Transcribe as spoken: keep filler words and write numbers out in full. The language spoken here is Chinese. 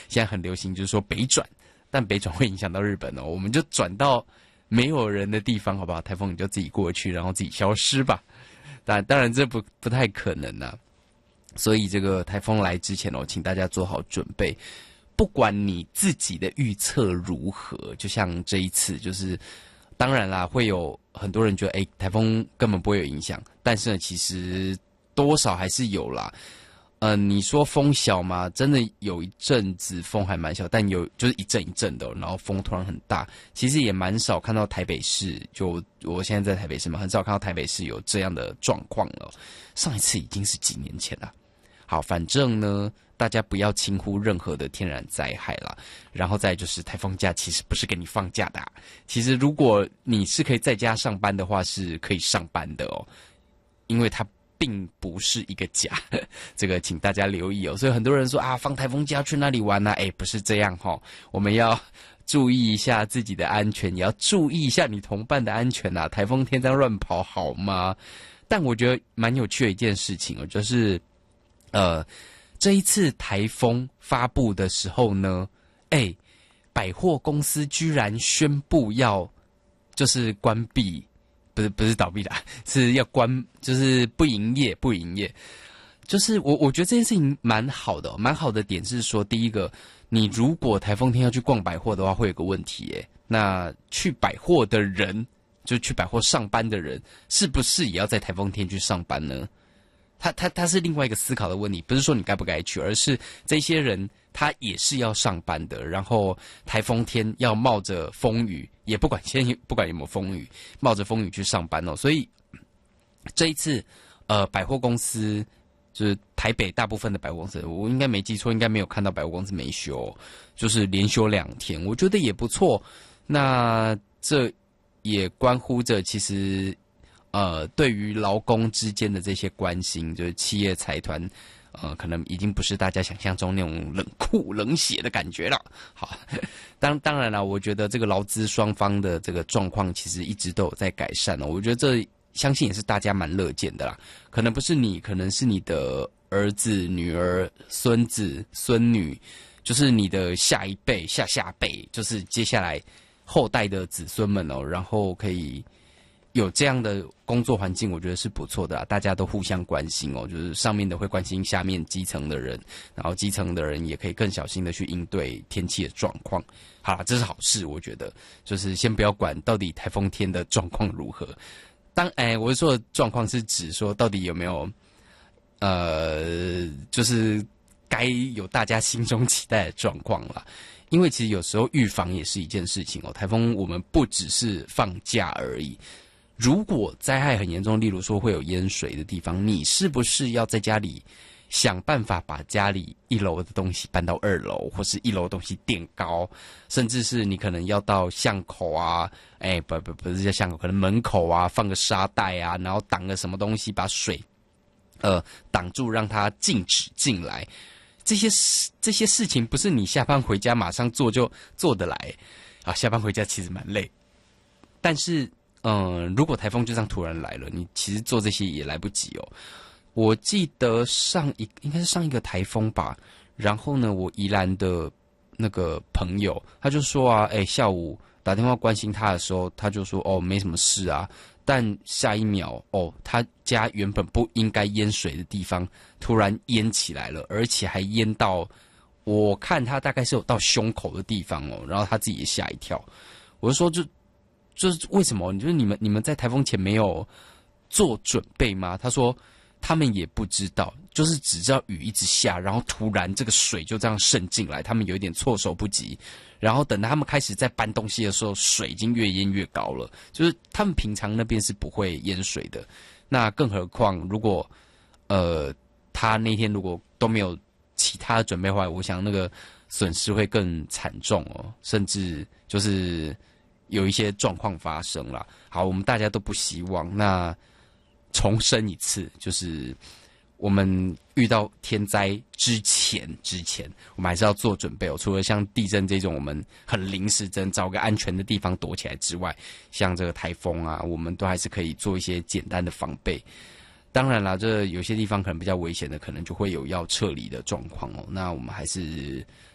现在很流行，就是说北转，但北转会影响到日本哦，我们就转到没有人的地方，好不好？台风你就自己过去，然后自己消失吧。当当然这不不太可能啊，所以这个台风来之前哦，请大家做好准备。不管你自己的预测如何，就像这一次，就是当然啦，会有很多人觉得，哎，台风根本不会有影响，但是呢，其实多少还是有啦。呃，你说风小吗？真的有一阵子风还蛮小，但有就是一阵一阵的，然后风突然很大。其实也蛮少看到台北市，就我现在在台北市嘛，很少看到台北市有这样的状况了。上一次已经是几年前了。好，反正呢，大家不要轻忽任何的天然灾害啦。然后再就是台风假其实不是给你放假的啊，其实如果你是可以在家上班的话，是可以上班的哦，因为它并不是一个假，这个请大家留意哦。所以很多人说啊，放台风假去哪里玩呢？哎，不是这样哈、哦，我们要注意一下自己的安全，也要注意一下你同伴的安全啊。台风天这样乱跑好吗？但我觉得蛮有趣的一件事情哦，就是呃，这一次台风发布的时候呢，哎，百货公司居然宣布要就是关闭。不是不是倒闭啦，是要关，就是不营业，不营业。就是我我觉得这件事情蛮好的、哦，蛮好的点是说，第一个，你如果台风天要去逛百货的话，会有个问题耶。那去百货的人，就去百货上班的人，是不是也要在台风天去上班呢？他他他是另外一个思考的问题，不是说你该不该去，而是这些人他也是要上班的，然后台风天要冒着风雨，也不管现在不管有没有风雨，冒着风雨去上班哦。所以这一次，呃，百货公司就是台北大部分的百货公司，我应该没记错，应该没有看到百货公司没休，就是连休两天，我觉得也不错。那这也关乎着其实。呃，对于劳工之间的这些关心，就是企业财团，呃，可能已经不是大家想象中那种冷酷冷血的感觉了。好，当当然了，我觉得这个劳资双方的这个状况其实一直都有在改善哦。我觉得这相信也是大家蛮乐见的啦。可能不是你，可能是你的儿子、女儿、孙子、孙女，就是你的下一辈、下下辈，就是接下来后代的子孙们哦，然后可以。有这样的工作环境，我觉得是不错的啊，大家都互相关心哦，就是上面的会关心下面基层的人，然后基层的人也可以更小心的去应对天气的状况。好啦，这是好事，我觉得就是先不要管到底台风天的状况如何。当哎，我说的状况是指说到底有没有呃，就是该有大家心中期待的状况啦。因为其实有时候预防也是一件事情哦，台风我们不只是放假而已。如果灾害很严重，例如说会有淹水的地方，你是不是要在家里想办法把家里一楼的东西搬到二楼，或是一楼的东西垫高，甚至是你可能要到巷口啊，哎，不不不是在巷口，可能门口啊放个沙袋啊，然后挡个什么东西，把水呃挡住，让它禁止进来。这些事这些事情不是你下班回家马上做就做得来啊！下班回家其实蛮累，但是。嗯，如果台风就这样突然来了，你其实做这些也来不及哦。我记得上一应该是上一个台风吧，然后呢，我宜兰的那个朋友他就说啊，哎，下午打电话关心他的时候，他就说哦没什么事啊，但下一秒哦，他家原本不应该淹水的地方突然淹起来了，而且还淹到我看他大概是有到胸口的地方哦，然后他自己也吓一跳，我就说就。就是为什么？就是你们你们在台风前没有做准备吗？他说他们也不知道，就是只知道雨一直下，然后突然这个水就这样渗进来，他们有一点措手不及。然后等到他们开始在搬东西的时候，水已经越淹越高了。就是他们平常那边是不会淹水的，那更何况如果呃他那天如果都没有其他的准备的话，我想那个损失会更惨重哦，甚至就是。有一些状况发生了，好，我们大家都不希望。那重申一次，就是我们遇到天灾之前，之前我们还是要做准备哦。除了像地震这种我们很临时，真找个安全的地方躲起来之外，像这个台风啊，我们都还是可以做一些简单的防备。当然啦，这有些地方可能比较危险的，可能就会有要撤离的状况哦。那我们还是